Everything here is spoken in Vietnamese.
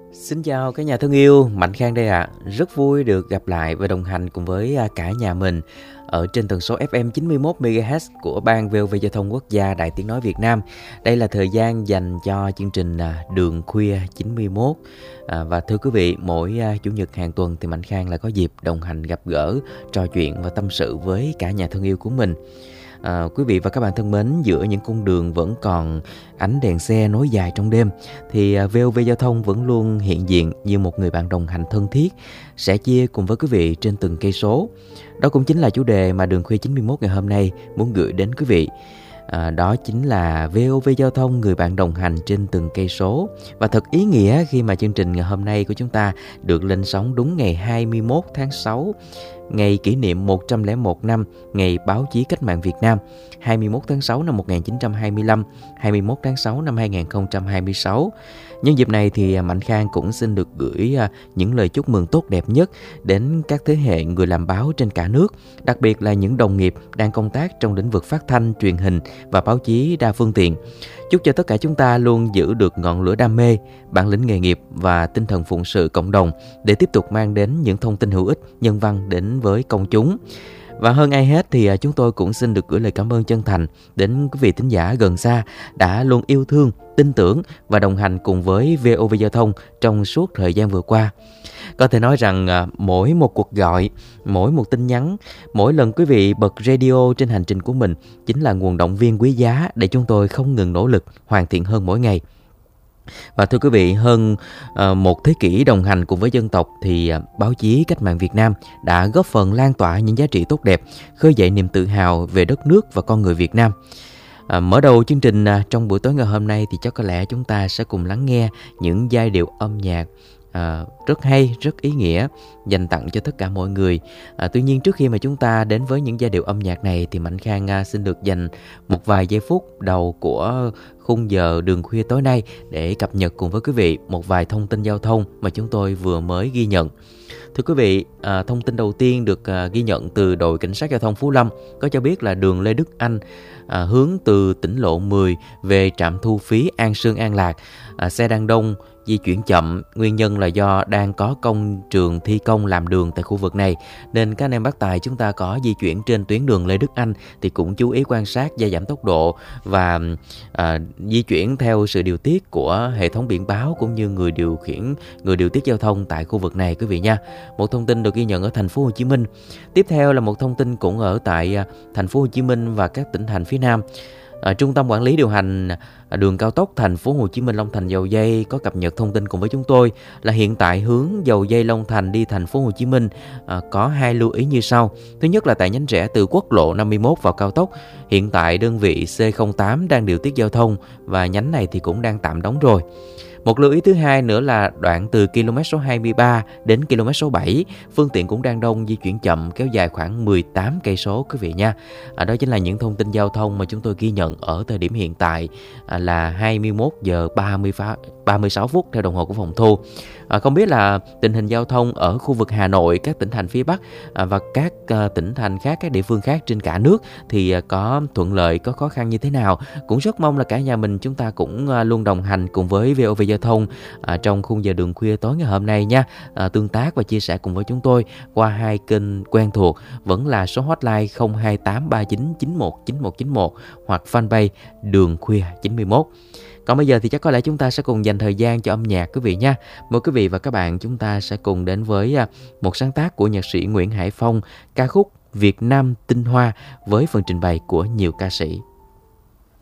Xin chào cả nhà thân yêu, Mạnh Khang đây ạ. Rất vui được gặp lại và đồng hành cùng với cả nhà mình ở trên tần số FM 91 MHz của Ban VOV Giao thông Quốc gia Đài Tiếng nói Việt Nam. Đây là thời gian dành cho chương trình Đường khuya 91. Và thưa quý vị, mỗi chủ nhật hàng tuần thì Mạnh Khang lại có dịp đồng hành gặp gỡ, trò chuyện và tâm sự với cả nhà thân yêu của mình. Quý vị và các bạn thân mến, giữa những cung đường vẫn còn ánh đèn xe nối dài trong đêm thì VOV Giao thông vẫn luôn hiện diện như một người bạn đồng hành thân thiết, sẽ chia cùng với quý vị trên từng cây số. Đó cũng chính là chủ đề mà Đường khuya 91 ngày hôm nay muốn gửi đến quý vị. Đó chính là VOV Giao thông, người bạn đồng hành trên từng cây số. Và thật ý nghĩa khi mà chương trình ngày hôm nay của chúng ta được lên sóng đúng ngày 21 tháng 6, ngày kỷ niệm 101 năm Ngày Báo chí Cách mạng Việt Nam, 21 tháng 6 năm 1925, 21 tháng 6 năm 2026. Nhân dịp này thì Mạnh Khang cũng xin được gửi những lời chúc mừng tốt đẹp nhất đến các thế hệ người làm báo trên cả nước, đặc biệt là những đồng nghiệp đang công tác trong lĩnh vực phát thanh, truyền hình và báo chí đa phương tiện. Chúc cho tất cả chúng ta luôn giữ được ngọn lửa đam mê, bản lĩnh nghề nghiệp và tinh thần phụng sự cộng đồng để tiếp tục mang đến những thông tin hữu ích, nhân văn đến với công chúng. Và hơn ai hết thì chúng tôi cũng xin được gửi lời cảm ơn chân thành đến quý vị thính giả gần xa đã luôn yêu thương, tin tưởng và đồng hành cùng với VOV Giao thông trong suốt thời gian vừa qua. Có thể nói rằng mỗi một cuộc gọi, mỗi một tin nhắn, mỗi lần quý vị bật radio trên hành trình của mình chính là nguồn động viên quý giá để chúng tôi không ngừng nỗ lực hoàn thiện hơn mỗi ngày. Và thưa quý vị, hơn một thế kỷ đồng hành cùng với dân tộc thì báo chí Cách mạng Việt Nam đã góp phần lan tỏa những giá trị tốt đẹp, khơi dậy niềm tự hào về đất nước và con người Việt Nam. Mở đầu chương trình trong buổi tối ngày hôm nay thì chắc có lẽ chúng ta sẽ cùng lắng nghe những giai điệu âm nhạc rất hay, rất ý nghĩa dành tặng cho tất cả mọi người. Tuy nhiên trước khi mà chúng ta đến với những giai điệu âm nhạc này thì Mạnh Khang xin được dành một vài giây phút đầu của khung giờ Đường khuya tối nay để cập nhật cùng với quý vị một vài thông tin giao thông mà chúng tôi vừa mới ghi nhận. Thưa quý vị, thông tin đầu tiên được ghi nhận từ đội cảnh sát giao thông Phú Lâm có cho biết là đường Lê Đức Anh hướng từ tỉnh lộ 10 về trạm thu phí An Sương An Lạc, xe đang đông, di chuyển chậm, nguyên nhân là do đang có công trường thi công làm đường tại khu vực này, nên các anh em bác tài chúng ta có di chuyển trên tuyến đường Lê Đức Anh thì cũng chú ý quan sát gia giảm tốc độ và di chuyển theo sự điều tiết của hệ thống biển báo cũng như người điều tiết giao thông tại khu vực này quý vị nha. Một thông tin được ghi nhận ở thành phố Hồ Chí Minh. Tiếp theo là một thông tin cũng ở tại thành phố Hồ Chí Minh và các tỉnh thành phía Nam. Trung tâm quản lý điều hành đường cao tốc thành phố Hồ Chí Minh Long Thành Dầu Giây có cập nhật thông tin cùng với chúng tôi là hiện tại hướng Dầu Giây Long Thành đi thành phố Hồ Chí Minh có hai lưu ý như sau. Thứ nhất là tại nhánh rẽ từ quốc lộ 51 vào cao tốc, hiện tại đơn vị C08 đang điều tiết giao thông và nhánh này thì cũng đang tạm đóng rồi. Một lưu ý thứ hai nữa là đoạn từ km số 23 đến km số 7, phương tiện cũng đang đông, di chuyển chậm, kéo dài khoảng 18 cây số quý vị nha. Đó chính là những thông tin giao thông mà chúng tôi ghi nhận ở thời điểm hiện tại là 21 giờ 36 phút theo đồng hồ của phòng thu. Không biết là tình hình giao thông ở khu vực Hà Nội, các tỉnh thành phía Bắc và các tỉnh thành khác, các địa phương khác trên cả nước thì có thuận lợi, có khó khăn như thế nào. Cũng rất mong là cả nhà mình chúng ta cũng luôn đồng hành cùng với VOV Giao thông trong khung giờ Đường khuya tối ngày hôm nay nha. Tương tác và chia sẻ cùng với chúng tôi qua hai kênh quen thuộc, vẫn là số hotline 02839199191 hoặc fanpage Đường khuya 91. Còn bây giờ thì chắc có lẽ chúng ta sẽ cùng dành thời gian cho âm nhạc quý vị nha. Mời quý vị và các bạn chúng ta sẽ cùng đến với một sáng tác của nhạc sĩ Nguyễn Hải Phong, ca khúc Việt Nam Tinh Hoa với phần trình bày của nhiều ca sĩ.